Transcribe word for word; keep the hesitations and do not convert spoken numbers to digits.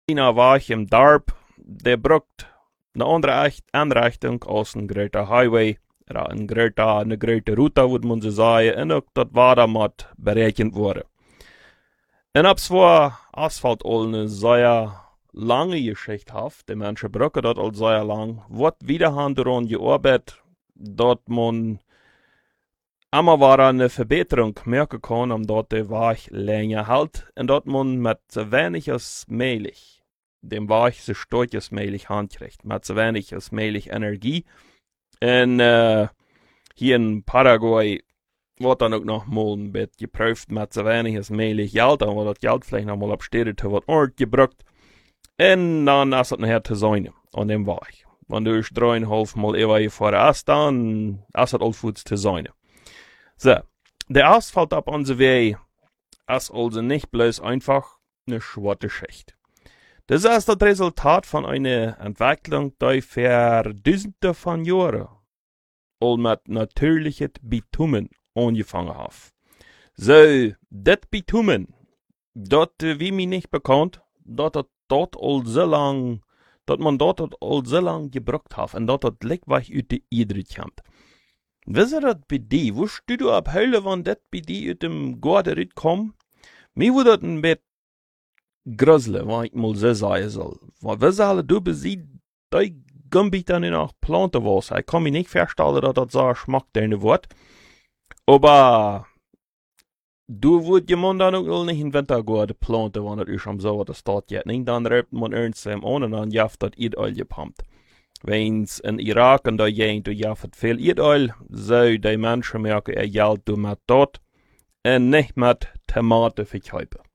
Ina war ich im Dorp, der brucht eine andere Anrichtung aus einem großen Highway, oder ein großer, eine große Route, würde man so sagen, und auch das war damit berechnet worden. Und ob es war Asphalt eine sehr lange Geschichte hat, die Menschen brauchen das all sehr lang, wird wieder daran gearbeitet, dass man immer war eine Verbesserung merken kann, um dort der Weg länger hält, und dass man mit so wenig als möglich dem Weg so stark als möglich handkriegt, mit so wenig als möglich Energie. Und äh, hier in Paraguay wird dann auch noch mal ein bisschen geprüft mit so wenig als möglich Geld, aber das Geld vielleicht noch mal absteht, wird Ort gebraucht. Und dann ist es nachher zu sein, an dem Weg. Wenn du dreieinhalb Mal ewig vorerst, dann ist es all zu sein. So, der Asphalt ab unser Weg ist also nicht bloß einfach eine schwarze Schicht. Das ist das Resultat von einer Entwicklung, die für Dutzende von Jahren all mit natürlichem Bitumen angefangen hat. So, das Bitumen, das wie mir nicht bekannt, dass das dort all so lang, dass man dort all so lang gebraucht hat und dass das leckweich aus der Erde kommt. Wisst ihr das bei dir? Wo stehst du ab Hölle, wenn das bei dir aus dem Garten kommt? Mir würde das ein bisschen gruselig, wenn ich mal so sagen soll. Weil wisst ihr alle, du besiehst, die Gumbi dann in auch Planten was. Ich kann mir nicht vorstellen, dass das so schmeckt, deine Wort. Aber du würdest jemand dann auch nicht in Wintergarten planten, wenn das schon so was steht jetzt. Nicht dann reibt man irgendwann an und dann jaft das Erdöl gepumpt. Wenn's in Irak und da jent, du jaft viel Erdöl, so die Menschen merken, er Geld du mit dort und nicht mit Tomaten verkaufen.